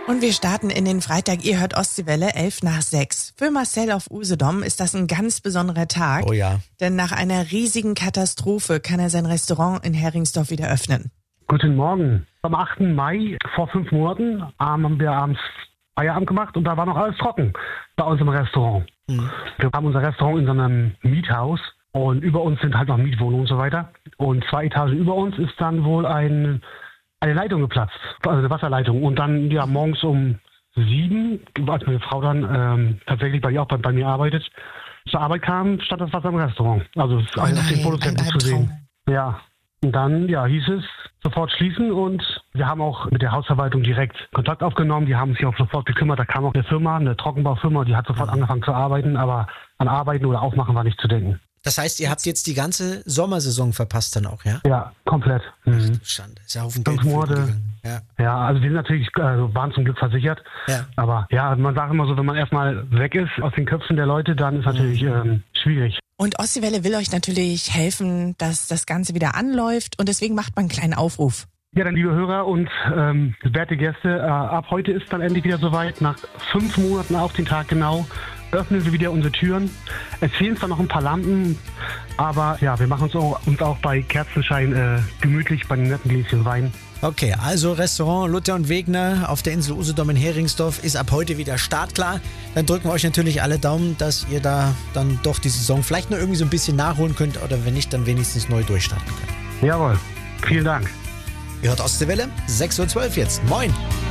Und wir starten in den Freitag. Ihr hört Ostseewelle 5:11. Für Marcel auf Usedom ist das ein ganz besonderer Tag. Oh ja. Denn nach einer riesigen Katastrophe kann er sein Restaurant in Heringsdorf wieder öffnen. Guten Morgen. Am 8. Mai vor 5 Monaten haben wir abends Feierabend gemacht und da war noch alles trocken bei uns im Restaurant. Wir haben unser Restaurant in so einem Miethaus und über uns sind halt noch Mietwohnungen und so weiter. Und 2 Etagen über uns ist dann wohl eine Leitung geplatzt, also eine Wasserleitung. Und dann morgens um 7, als meine Frau dann tatsächlich bei mir arbeitet, zur Arbeit kam, stand das Wasser im Restaurant. Also auf den Fotos zu sehen. Ja. Und dann hieß es sofort schließen und wir haben auch mit der Hausverwaltung direkt Kontakt aufgenommen. Die haben sich auch sofort gekümmert. Da kam auch eine Firma, eine Trockenbaufirma, die hat sofort angefangen zu arbeiten, aber an Arbeiten oder Aufmachen war nicht zu denken. Das heißt, ihr habt jetzt die ganze Sommersaison verpasst dann auch, ja? Ja, komplett. Mhm. Schande. Ist ja Haufen Geld 5 Monate. Ja, also wir sind natürlich, waren zum Glück versichert. Ja. Aber man sagt immer so, wenn man erstmal weg ist aus den Köpfen der Leute, dann ist natürlich schwierig. Und Ostseewelle will euch natürlich helfen, dass das Ganze wieder anläuft und deswegen macht man einen kleinen Aufruf. Ja, dann liebe Hörer und werte Gäste, ab heute ist dann endlich wieder soweit. Nach 5 Monaten auf den Tag genau öffnen wir wieder unsere Türen. Es fehlen zwar noch ein paar Lampen, aber wir machen uns auch bei Kerzenschein gemütlich bei einem netten Gläschen Wein. Okay, also Restaurant Luther und Wegner auf der Insel Usedom in Heringsdorf ist ab heute wieder startklar. Dann drücken wir euch natürlich alle Daumen, dass ihr da dann doch die Saison vielleicht noch irgendwie so ein bisschen nachholen könnt oder wenn nicht, dann wenigstens neu durchstarten könnt. Jawohl, vielen Dank. Ihr hört Ostseewelle, 6:12 Uhr jetzt. Moin!